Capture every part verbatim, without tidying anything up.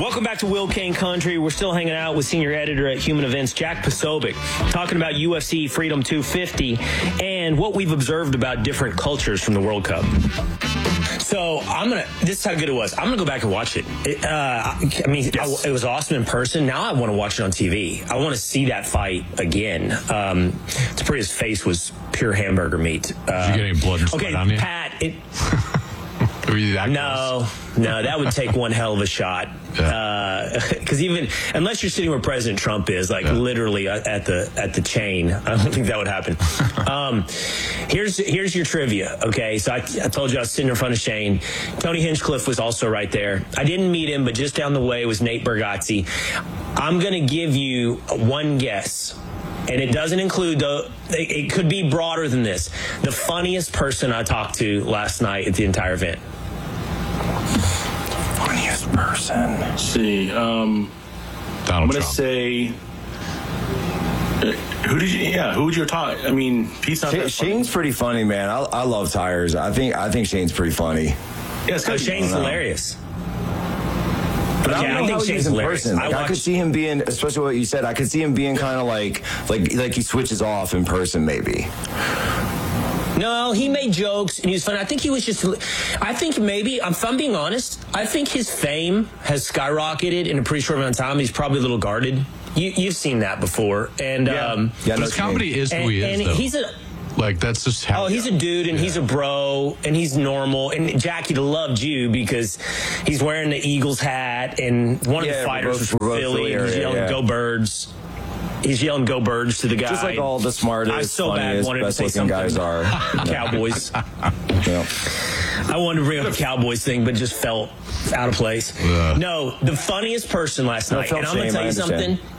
Welcome back to Will Kane Country. We're still hanging out with senior editor at Human Events, Jack Posobiec, talking about U F C Freedom two fifty and what we've observed about different cultures from the World Cup. So I'm going to, this is how good it was. I'm going to go back and watch it. it uh, I mean, yes. I, it was awesome in person. Now I want to watch it on T V. I want to see that fight again. Um, Tapria's face was pure hamburger meat. Uh, Did you get any blood and sweat okay, on you? Pat, it... Were you that no, close? no, that would take one hell of a shot. Because uh, even unless you're sitting where President Trump is, like yeah. literally at the at the chain, I don't think that would happen. um, here's here's your trivia. Okay, so I, I told you I was sitting in front of Shane. Tony Hinchcliffe was also right there. I didn't meet him, but just down the way was Nate Bargatze. I'm gonna give you one guess. And it doesn't include the, it could be broader than this. The funniest person I talked to last night at the entire event. Funniest person. Let's see. Um, Donald I'm going to Trump. say, uh, who did you, yeah, who would you talk? I mean, Pete's not Shane, that funny. Shane's pretty funny, man. I, I love tires. I think, I think Shane's pretty funny. Yeah, it's So Shane's hilarious. But I, Yeah, don't I know think how he Shane's is in hilarious. person. Like, I I, watched- could see him being, especially what you said, I could see him being kind of like, like, like he switches off in person, maybe. No, he made jokes and he was funny. I think he was just, I think maybe, if I'm being honest, I think his fame has skyrocketed in a pretty short amount of time. He's probably a little guarded. You, you've seen that before. And, Yeah. um, Yeah, But no his comedy is who and, he is, and though. he's a, Like, that's just how... Oh, he's a dude, and Yeah. he's a bro, and he's normal. And Jackie loved you because he's wearing the Eagles hat, and one of Yeah, the fighters both- was from both Philly, Philly and he's area, yelling, yeah. "Go Birds!" He's yelling, "Go Birds!" to the guy. Just like all the smartest, I so bad funniest, wanted to say best-looking something. guys are. Cowboys. Yeah. I wanted to bring up the Cowboys thing, but just felt out of place. Ugh. No, the funniest person last No, night, felt and I'm going to shame, tell I you something. understand.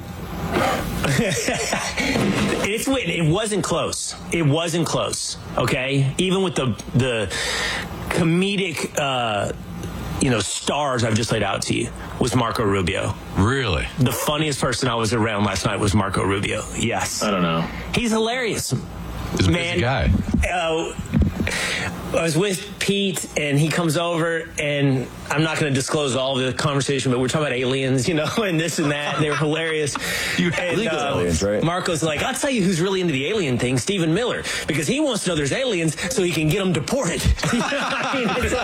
It's it wasn't close. It wasn't close. Okay, even with the the comedic, uh, you know, stars I've just laid out to you, was Marco Rubio. Really? The funniest person I was around last night was Marco Rubio. Yes, I don't know. he's hilarious. He's a Man, busy guy. Uh, I was with Pete, and he comes over, and I'm not going to disclose all of the conversation, but we're talking about aliens, you know, and this and that. They were hilarious. You and, legal uh, aliens, right? Marco's like, I'll tell you who's really into the alien thing, Stephen Miller, because he wants to know there's aliens so he can get them deported. You know what I mean? It's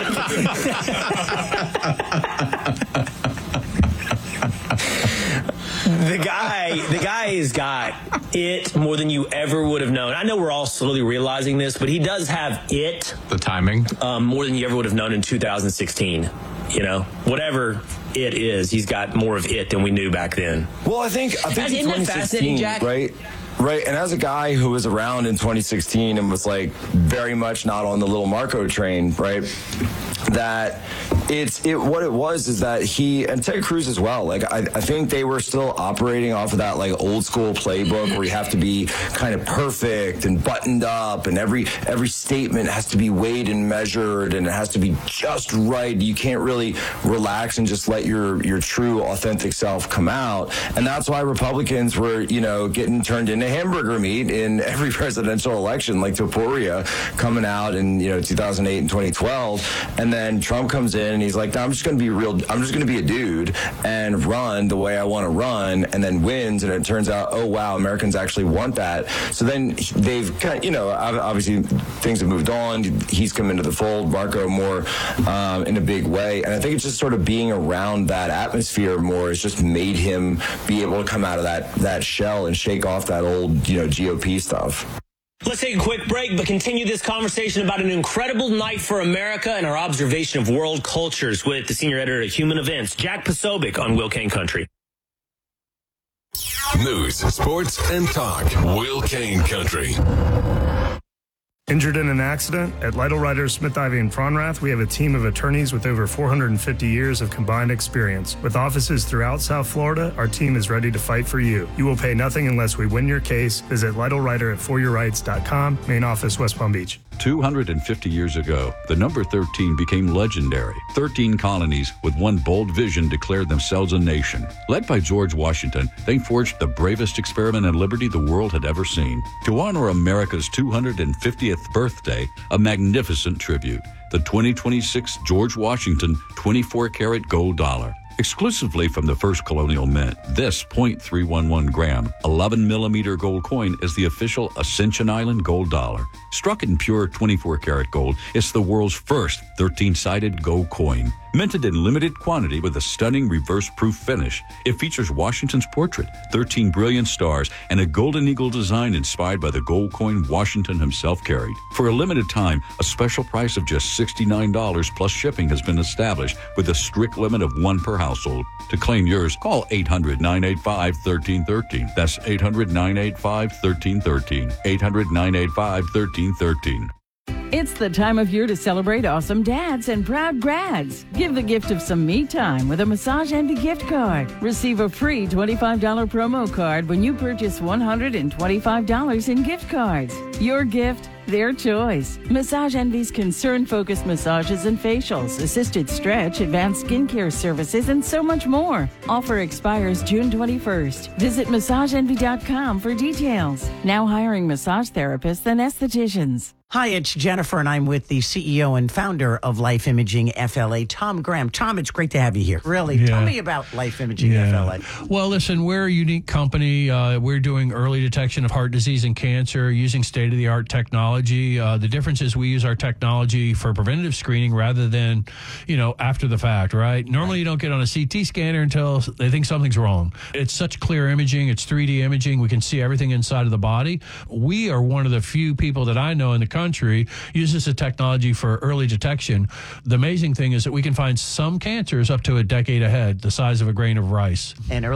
like... The guy, the guy has got it more than you ever would have known. I know we're all slowly realizing this, but he does have it The timing. um, more than you ever would have known in two thousand sixteen. You know, whatever it is, he's got more of it than we knew back then. Well, I think I think Isn't in that fascinating, 2016, Jack? right? Right, and as a guy who was around in twenty sixteen and was like very much not on the little Marco train, right? That it's it what it was is that he and Ted Cruz as well. Like I, I think they were still operating off of that like old school playbook where you have to be kind of perfect and buttoned up, and every every statement has to be weighed and measured, and it has to be just right. You can't really relax and just let your your true authentic self come out. And that's why Republicans were, you know, getting turned into hamburger meat in every presidential election, like Taporia coming out in, you know, two thousand eight and twenty twelve. And then Trump comes in and he's like, no, I'm just going to be real. I'm just going to be a dude and run the way I want to run, and then wins. And it turns out, oh, wow, Americans actually want that. So then they've kind of, you know, obviously things have moved on. He's come into the fold, Marco more um, in a big way. And I think it's just sort of being around that atmosphere more has just made him be able to come out of that, that shell and shake off that old, you know, G O P stuff. Let's take a quick break, but continue this conversation about an incredible night for America and our observation of world cultures with the senior editor at Human Events, Jack Posobiec, on Will Kane Country. News, sports, and talk. Will Kane Country. Injured in an accident? At Lytle Writers, Smith, Ivey, and Fronrath, we have a team of attorneys with over four hundred fifty years of combined experience. With offices throughout South Florida, our team is ready to fight for you. You will pay nothing unless we win your case. Visit Lytle Writer at for your rights dot com, main office, West Palm Beach. two hundred fifty years ago, the number thirteen became legendary. thirteen colonies with one bold vision declared themselves a nation. Led by George Washington, they forged the bravest experiment in liberty the world had ever seen. To honor America's two hundred fiftieth birthday, a magnificent tribute. The twenty twenty-six George Washington twenty-four karat gold dollar. Exclusively from the First Colonial Mint, this point three one one gram, eleven millimeter gold coin is the official Ascension Island gold dollar. Struck in pure twenty-four karat gold, it's the world's first thirteen-sided gold coin. Minted in limited quantity with a stunning reverse-proof finish, it features Washington's portrait, thirteen brilliant stars, and a golden eagle design inspired by the gold coin Washington himself carried. For a limited time, a special price of just sixty-nine dollars plus shipping has been established with a strict limit of one per household. To claim yours, call eight hundred, nine eight five, one three one three. That's eight hundred, nine eight five, one three one three. eight hundred, nine eight five, one three one three. It's the time of year to celebrate awesome dads and proud grads. Give the gift of some me time with a Massage Envy gift card. Receive a free twenty-five dollars promo card when you purchase one hundred twenty-five dollars in gift cards. Your gift, their choice. Massage Envy's concern-focused massages and facials, assisted stretch, advanced skincare services, and so much more. Offer expires June twenty-first. Visit massage envy dot com for details. Now hiring massage therapists and estheticians. Hi, it's Jennifer, and I'm with the C E O and founder of Life Imaging F L A, Tom Graham. Tom, it's great to have you here. Really, yeah. Tell me about Life Imaging yeah. F L A. Well, listen, we're a unique company. Uh, we're doing early detection of heart disease and cancer using state-of-the-art technology. Uh, the difference is we use our technology for preventative screening rather than, you know, after the fact, right? Normally, you don't get on a C T scanner until they think something's wrong. It's such clear imaging. It's three D imaging. We can see everything inside of the body. We are one of the few people that I know in the country uses the technology for early detection. The amazing thing is that we can find some cancers up to a decade ahead, the size of a grain of rice. And early